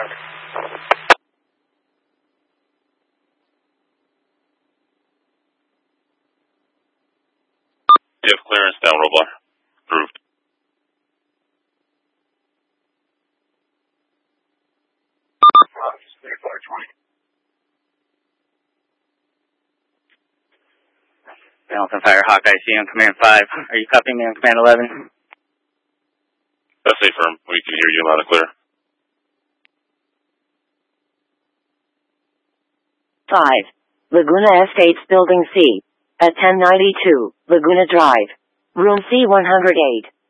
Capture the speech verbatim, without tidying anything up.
You have clearance down, Robot. Approved. Hamilton Fire, Hawkeye, C on Command five. Are you copying me on Command eleven? That's a firm. We can hear you loud and clear. five. Laguna Estates Building C. At ten ninety-two, Laguna Drive. Room C one oh eight.